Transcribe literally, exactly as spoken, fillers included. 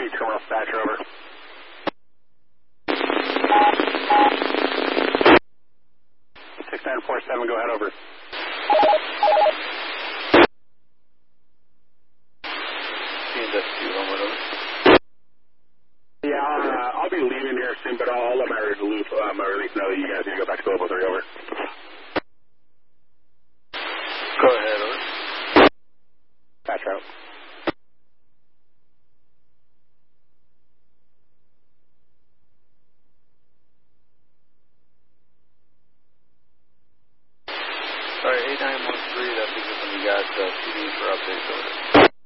terminal dispatcher, over. six nine four seven, go ahead, over. Yeah, I'll, uh, I'll be leaving here soon, but I'll, I'll let my relief, uh, my relief know that you guys need to go back to Global three, over. Go ahead, over. Patch out. Sorry, eight nine one three, that's because when you got uh, P D for updates, over.